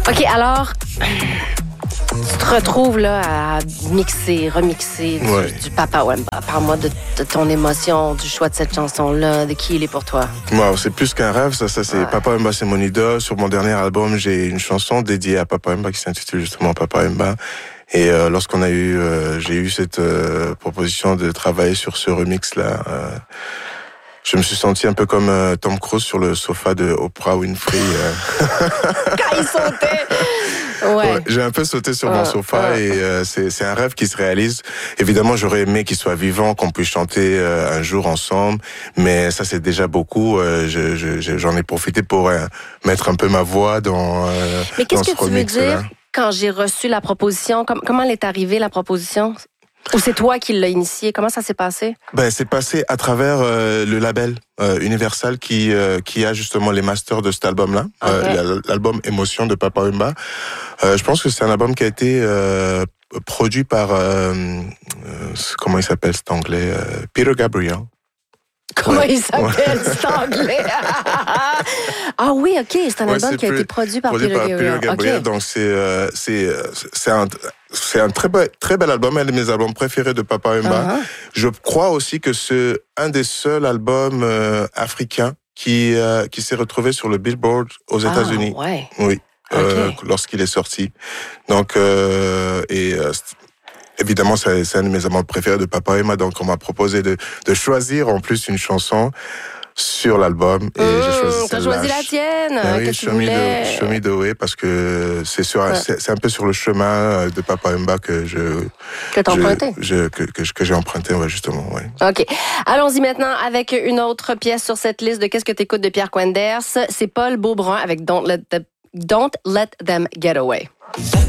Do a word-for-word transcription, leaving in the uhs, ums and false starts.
OK, alors, tu te retrouves là à mixer, remixer du, Ouais. du Papa Wemba. Parle-moi de, de ton émotion, du choix de cette chanson-là, de qui il est pour toi. Wow, c'est plus qu'un rêve, ça, ça c'est Ouais. Papa Wemba, c'est mon idole. Sur mon dernier album, j'ai une chanson dédiée à Papa Wemba qui s'intitule justement Papa Wemba. Et euh, lorsqu'on a eu, euh, j'ai eu cette euh, proposition de travailler sur ce remix-là, euh, je me suis senti un peu comme euh, Tom Cruise sur le sofa de Oprah Winfrey. Euh. Quand il sautait! Ouais. Ouais, j'ai un peu sauté sur mon Ah, sofa ah. et euh, c'est, c'est un rêve qui se réalise. Évidemment, j'aurais aimé qu'il soit vivant, qu'on puisse chanter euh, un jour ensemble, mais ça c'est déjà beaucoup. Euh, je, je, j'en ai profité pour euh, mettre un peu ma voix dans, euh, Mais qu'est-ce dans ce que tu veux remix-là. dire quand j'ai reçu la proposition? Com- comment elle est arrivée, la proposition? Ou c'est toi qui l'as initiée? Comment ça s'est passé? Ben, c'est passé à travers euh, le label euh, Universal qui euh, qui a justement les masters de cet album-là, Okay. euh, l'album Émotion de Papa Wemba. Euh, je pense que c'est un album qui a été euh, produit par euh, euh, comment il s'appelle cet anglais, euh, Peter Gabriel. Comment Ouais. il s'appelle, cet anglais? Ah oui, OK, c'est un Ouais, album c'est qui a plus- été produit par produit Peter par Gabriel. Peter Gabriel. OK. Donc c'est euh, c'est euh, c'est un c'est un très bel très bel album, un de mes albums préférés de Papa Wemba. Uh-huh. Je crois aussi que c'est un des seuls albums euh, africains qui euh, qui s'est retrouvé sur le Billboard aux États-Unis. Ah, ouais. Oui, euh, Ok. lorsqu'il est sorti. Donc euh, et euh, évidemment c'est, c'est un de mes albums préférés de Papa Wemba. Donc on m'a proposé de de choisir en plus une chanson sur l'album et Mmh, j'ai choisi t'as celle-là. choisi la tienne, Ben que oui, tu Show Me voulais. the, Show Me the Way, parce que c'est sur un, Ouais. c'est, c'est un peu sur le chemin de Papa Wemba que je, Que t'as je- emprunté. je- que, que, que j'ai emprunté, ouais, justement, ouais. OK. Allons-y maintenant avec une autre pièce sur cette liste de Qu'est-ce que t'écoutes de Pierre Quenders. C'est Paul Beaubrun avec Don't Let, the, Don't Let Them Get Away.